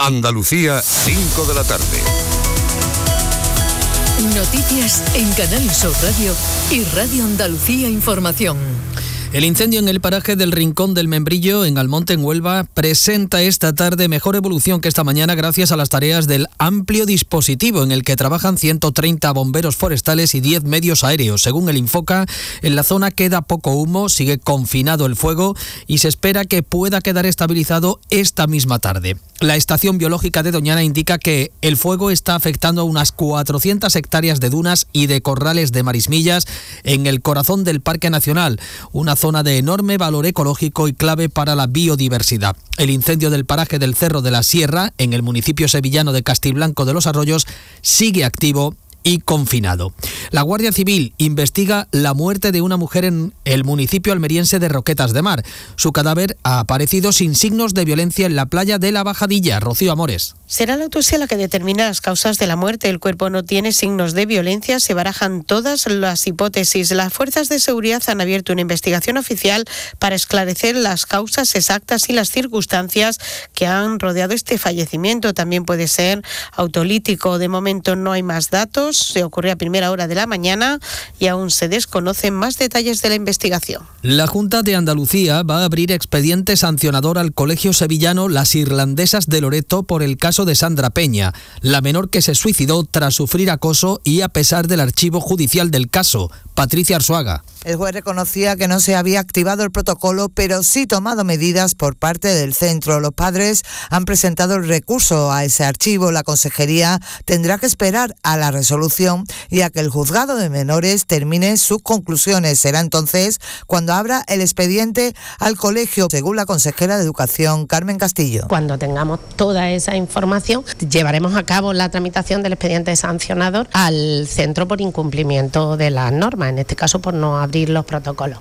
Andalucía, 5 de la tarde. Noticias en Canal Sur Radio y Radio Andalucía Información. El incendio en el paraje del Rincón del Membrillo, en Almonte, en Huelva, presenta esta tarde mejor evolución que esta mañana gracias a las tareas del amplio dispositivo en el que trabajan 130 bomberos forestales y 10 medios aéreos. Según el Infoca, en la zona queda poco humo, sigue confinado el fuego y se espera que pueda quedar estabilizado esta misma tarde. La estación biológica de Doñana indica que el fuego está afectando a unas 400 hectáreas de dunas y de corrales de marismillas en el corazón del Parque Nacional, una zona de enorme valor ecológico y clave para la biodiversidad. El incendio del paraje del Cerro de la Sierra, en el municipio sevillano de Castiblanco de los Arroyos, sigue activo y confinado. La Guardia Civil investiga la muerte de una mujer en el municipio almeriense de Roquetas de Mar. Su cadáver ha aparecido sin signos de violencia en la playa de La Bajadilla. Rocío Amores. Será la autopsia la que determina las causas de la muerte. El cuerpo no tiene signos de violencia. Se barajan todas las hipótesis. Las fuerzas de seguridad han abierto una investigación oficial para esclarecer las causas exactas y las circunstancias que han rodeado este fallecimiento. También puede ser autolítico. De momento no hay más datos. Se ocurrió a primera hora de la mañana y aún se desconocen más detalles de la investigación. La Junta de Andalucía va a abrir expediente sancionador al colegio sevillano Las Irlandesas de Loreto por el caso de Sandra Peña, la menor que se suicidó tras sufrir acoso y a pesar del archivo judicial del caso. Patricia Arzuaga. El juez reconocía que no se había activado el protocolo, pero sí tomado medidas por parte del centro. Los padres han presentado el recurso a ese archivo. La consejería tendrá que esperar a la resolución y a que el juzgado de menores termine sus conclusiones. Será entonces cuando abra el expediente al colegio, según la consejera de Educación, Carmen Castillo. Cuando tengamos toda esa información, llevaremos a cabo la tramitación del expediente sancionador al centro por incumplimiento de las normas, en este caso por no abrir los protocolos.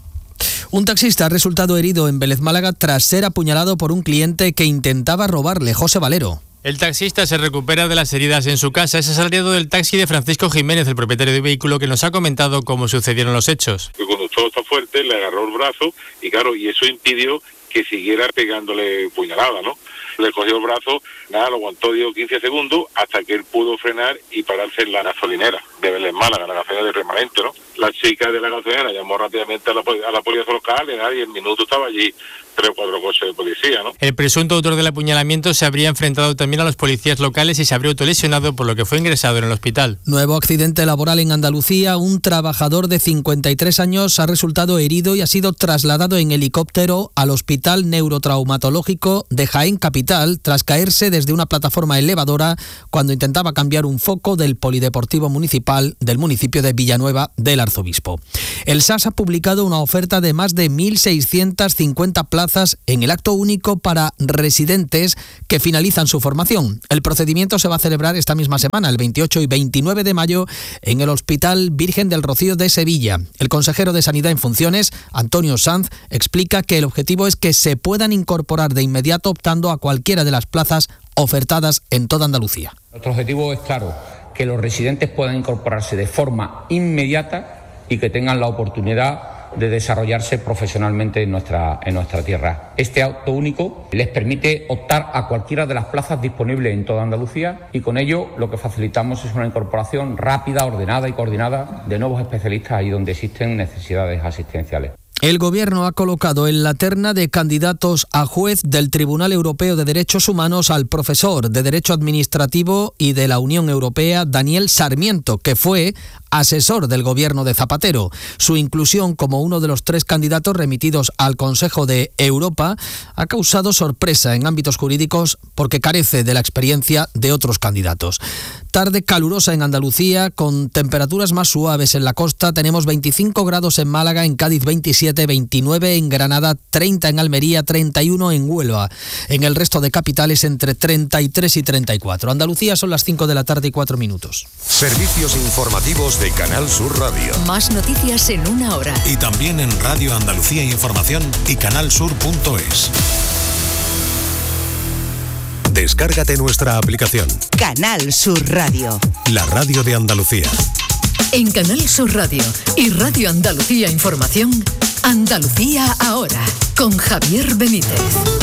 Un taxista ha resultado herido en Vélez, Málaga, tras ser apuñalado por un cliente que intentaba robarle. José Valero. El taxista se recupera de las heridas en su casa. Es asalariado del taxi de Francisco Jiménez, el propietario del vehículo, que nos ha comentado cómo sucedieron los hechos. El conductor está fuerte, le agarró el brazo y eso impidió que siguiera pegándole puñalada, ¿no? Le cogió el brazo, lo aguantó 10 o 15 segundos hasta que él pudo frenar y pararse en la gasolinera de Vélez, Málaga, la gasolinera de Remanente, ¿no? La chica de la gasolinera llamó rápidamente a la policía local y en minutos estaba allí 3 o 4 coches de policía, ¿no? El presunto autor del apuñalamiento se habría enfrentado también a los policías locales y se habría autolesionado, por lo que fue ingresado en el hospital. Nuevo accidente laboral en Andalucía. Un trabajador de 53 años ha resultado herido y ha sido trasladado en helicóptero al Hospital Neurotraumatológico de Jaén Capital tras caerse desde una plataforma elevadora cuando intentaba cambiar un foco del polideportivo municipal del municipio de Villanueva del Arzobispo. El SAS ha publicado una oferta de más de 1.650 plazas en el acto único para residentes que finalizan su formación. El procedimiento se va a celebrar esta misma semana, el 28 y 29 de mayo, en el Hospital Virgen del Rocío de Sevilla. El consejero de Sanidad en funciones, Antonio Sanz, explica que el objetivo es que se puedan incorporar de inmediato optando a cualquiera de las plazas ofertadas en toda Andalucía. Nuestro objetivo es claro, que los residentes puedan incorporarse de forma inmediata y que tengan la oportunidad de desarrollarse profesionalmente en nuestra tierra. Este acto único les permite optar a cualquiera de las plazas disponibles en toda Andalucía y con ello lo que facilitamos es una incorporación rápida, ordenada y coordinada de nuevos especialistas ahí donde existen necesidades asistenciales. El Gobierno ha colocado en la terna de candidatos a juez del Tribunal Europeo de Derechos Humanos al profesor de Derecho Administrativo y de la Unión Europea, Daniel Sarmiento, que fue asesor del gobierno de Zapatero. Su inclusión como uno de los 3 candidatos remitidos al Consejo de Europa ha causado sorpresa en ámbitos jurídicos porque carece de la experiencia de otros candidatos. Tarde calurosa en Andalucía, con temperaturas más suaves en la costa. Tenemos 25 grados en Málaga, en Cádiz 27, 29 en Granada, 30 en Almería, 31 en Huelva. En el resto de capitales entre 33 y 34. Andalucía son las 5 de la tarde y 4 minutos. Servicios informativos de Canal Sur Radio. Más noticias en una hora. Y también en Radio Andalucía Información y canalsur.es. Descárgate nuestra aplicación. Canal Sur Radio. La radio de Andalucía. En Canal Sur Radio y Radio Andalucía Información, Andalucía ahora, con Javier Benítez.